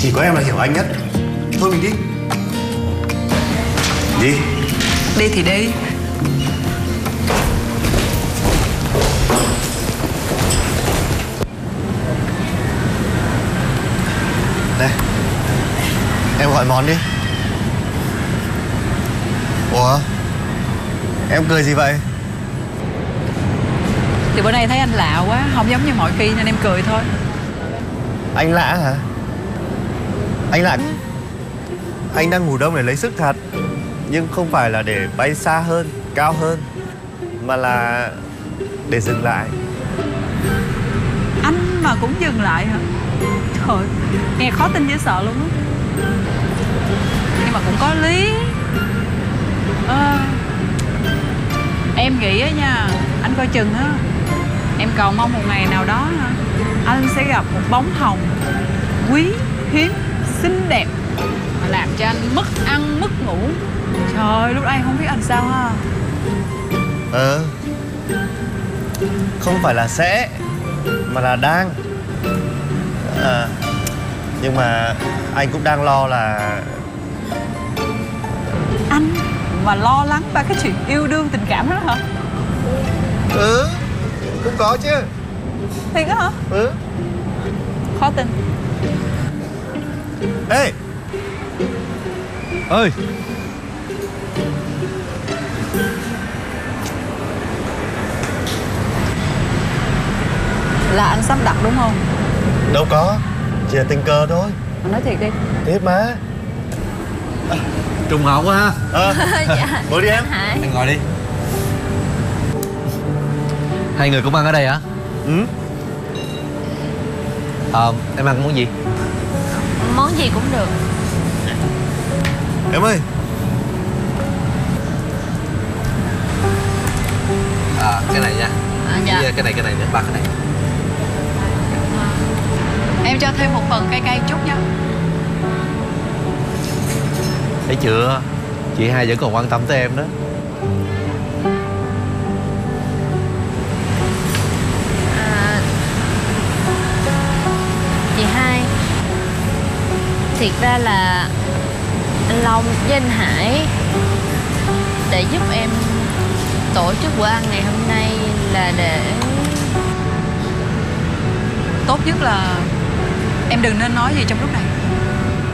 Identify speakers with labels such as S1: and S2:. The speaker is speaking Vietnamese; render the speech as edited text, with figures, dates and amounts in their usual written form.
S1: Chỉ có em là hiểu anh nhất. Thôi mình đi. Đi.
S2: Đi thì đi.
S1: Này, em gọi món đi. Ủa, em cười gì vậy?
S2: Thì bữa nay thấy anh lạ quá, không giống như mọi khi nên em cười thôi.
S1: Anh lạ hả? Anh lạ. Anh đang ngủ đông để lấy sức thật. Nhưng không phải là để bay xa hơn, cao hơn, mà là để dừng lại.
S2: Anh mà cũng dừng lại hả? Trời, nghe khó tin dễ sợ luôn á. Nhưng mà cũng có lý. Em nghĩ á nha, anh coi chừng á. Em cầu mong một ngày nào đó anh sẽ gặp một bóng hồng quý, hiếm, xinh đẹp mà làm cho anh mất ăn, mất ngủ. Trời, lúc đó em không biết anh sao ha.
S1: Không phải là sẽ, mà là đang. Nhưng mà anh cũng đang lo là...
S2: Anh mà lo lắng ba cái chuyện yêu đương tình cảm đó hả?
S1: Cũng có chứ.
S2: Thiệt á hả? Khó tin.
S1: Ê!
S3: Ơi!
S2: Là anh sắp đặt đúng không?
S1: Đâu có, chỉ là tình cờ thôi.
S2: Anh nói thiệt đi.
S1: Thiệt mà.
S3: Trùng hợp quá ha.
S4: Dạ.
S1: Ngồi đi em.
S3: Anh ngồi đi. Hai người cũng ăn ở đây hả? Em ăn món gì?
S4: Món gì cũng được.
S1: Em ơi.
S3: Cái này nha.
S4: Dạ.
S3: Cái này nữa, ba cái này.
S2: Em cho thêm một phần cay cay chút nha.
S3: Thấy chưa? Chị hai vẫn còn quan tâm tới em đó.
S4: Chị hai, thiệt ra là anh Long với anh Hải để giúp em tổ chức bữa ăn ngày hôm nay là để...
S2: Tốt nhất là em đừng nên nói gì trong lúc này.